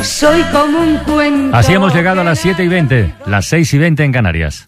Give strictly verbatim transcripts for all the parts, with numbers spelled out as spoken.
Soy como un cuento. Así hemos llegado a las siete y veinte, las seis y veinte en Canarias.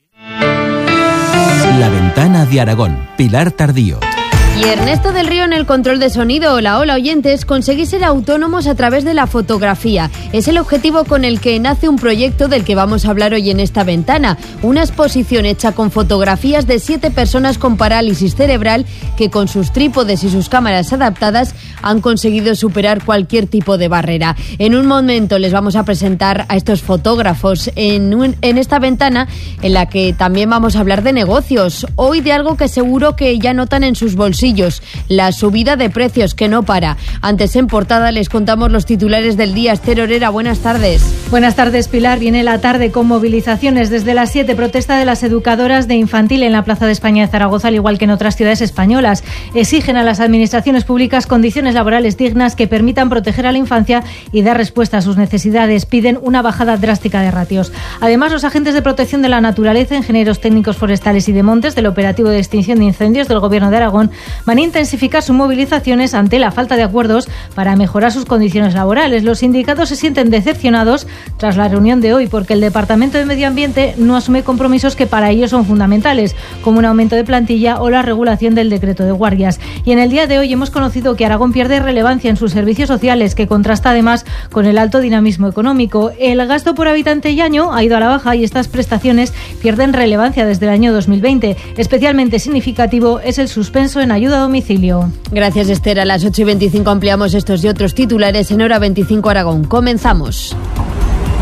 La Ventana de Aragón, Pilar Tardío. Y Ernesto del Río en el control de sonido. Hola, hola oyentes, conseguir ser autónomos a través de la fotografía. Es el objetivo con el que nace un proyecto del que vamos a hablar hoy en esta ventana. Una exposición hecha con fotografías de siete personas con parálisis cerebral que con sus trípodes y sus cámaras adaptadas han conseguido superar cualquier tipo de barrera. En un momento les vamos a presentar a estos fotógrafos en, un, en esta ventana en la que también vamos a hablar de negocios. Hoy de algo que seguro que ya notan en sus bolsillos. La subida de precios que no para. Antes en portada les contamos los titulares del día. Esther Orera, buenas tardes. Buenas tardes, Pilar. Viene la tarde con movilizaciones desde las siete. Protesta de las educadoras de infantil en la Plaza de España de Zaragoza, al igual que en otras ciudades españolas. Exigen a las administraciones públicas condiciones laborales dignas que permitan proteger a la infancia y dar respuesta a sus necesidades. Piden una bajada drástica de ratios. Además, los agentes de protección de la naturaleza, ingenieros técnicos forestales y de montes del operativo de extinción de incendios del Gobierno de Aragón van a intensificar sus movilizaciones ante la falta de acuerdos para mejorar sus condiciones laborales. Los sindicatos se sienten decepcionados tras la reunión de hoy porque el Departamento de Medio Ambiente no asume compromisos que para ellos son fundamentales, como un aumento de plantilla o la regulación del decreto de guardias. Y en el día de hoy hemos conocido que Aragón pierde relevancia en sus servicios sociales, que contrasta además con el alto dinamismo económico. El gasto por habitante y año ha ido a la baja y estas prestaciones pierden relevancia desde el año dos mil veinte. Especialmente significativo es el suspenso en ayuda a domicilio. Gracias, Esther. A las ocho y veinticinco ampliamos estos y otros titulares en Hora veinticinco Aragón. Comenzamos.